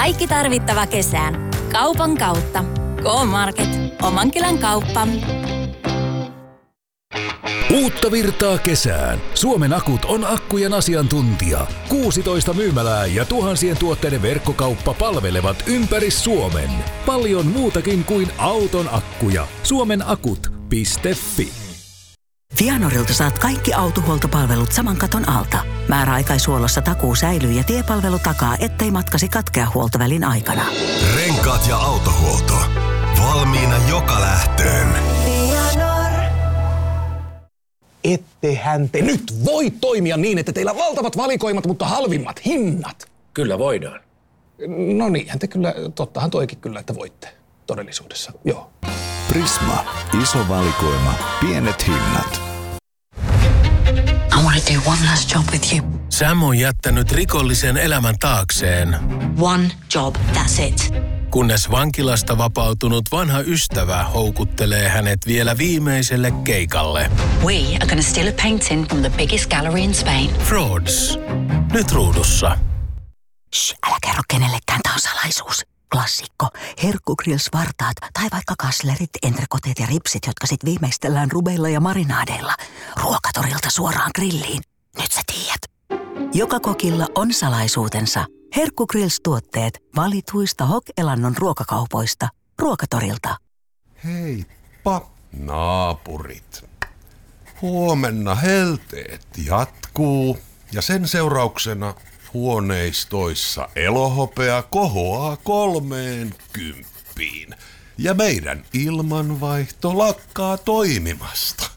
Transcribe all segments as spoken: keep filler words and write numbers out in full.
Kaikki tarvittava kesään. Kaupan kautta. K-Market. Oman kylän kauppa. Uutta virtaa kesään. Suomen Akut on akkujen asiantuntija. kuusitoista myymälää ja tuhansien tuotteiden verkkokauppa palvelevat ympäri Suomen. Paljon muutakin kuin auton akkuja. Suomenakut piste fi. Vianorilta saat kaikki autohuoltopalvelut saman katon alta. Määräaikaishuollossa takuu säilyy ja tiepalvelu takaa, ettei matkasi katkea huoltovälin aikana. Renkaat ja autohuolto. Valmiina joka lähtöön. Ettehän te nyt voi toimia niin, että teillä on valtavat valikoimat, mutta halvimmat hinnat. Kyllä voidaan. No niinhän te kyllä, tottahan toikin kyllä, että voitte todellisuudessa, joo. Prisma. Iso valikoima. Pienet hinnat. I want to do one last job with you. Sam on jättänyt rikollisen elämän taakseen. One job, that's it. Kunnes vankilasta vapautunut vanha ystävä houkuttelee hänet vielä viimeiselle keikalle. We are going to steal a painting from the biggest gallery in Spain. Frauds. Nyt ruudussa. Shh, älä kerro kenellekään, tää on salaisuus. Klassikko. Herkkugrills-vartaat tai vaikka kaslerit, entrekoteet ja ripsit, jotka sit viimeistellään rubeilla ja marinaadeilla. Ruokatorilta suoraan grilliin. Nyt sä tiedät. Joka kokilla on salaisuutensa. Herkkugrills-tuotteet valituista Hok-Elannon ruokakaupoista. Ruokatorilta. Heippa, naapurit. Huomenna helteet jatkuu ja sen seurauksena huoneistoissa elohopea kohoaa kolmeen kymppiin ja meidän ilmanvaihto lakkaa toimimasta.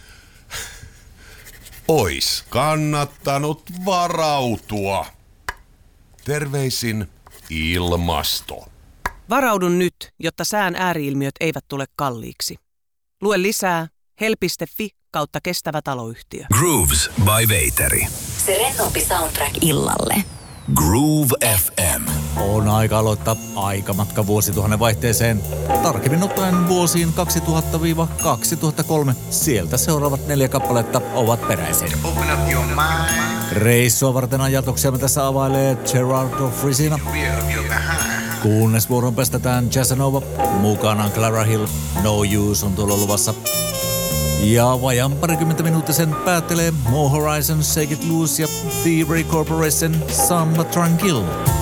Ois kannattanut varautua. Terveisin ilmasto. Varaudun nyt, jotta sään ääriilmiöt eivät tule kalliiksi. Lue lisää hel piste fi kautta kestävä taloyhtiö. Grooves by Veiteri. Se rennompi soundtrack illalle. Groove F M. On aika aloittaa aikamatka vuosituhannen vaihteeseen. Tarkemmin ottaen vuosiin kaksituhatta kaksituhattakolme. Sieltä seuraavat neljä kappaletta ovat peräisin. Reissua varten ajatuksiamme tässä availee Gerardo Frisina. Kunnes vuoron päästetään Jazzanova. Mukana Clara Hill. No Use on tuolla luvassa. Ja vajan parikymmentä minuuttisen päättelee More Horizon, Shake It Loose ja Thievery Corporation, Samba Tranquil.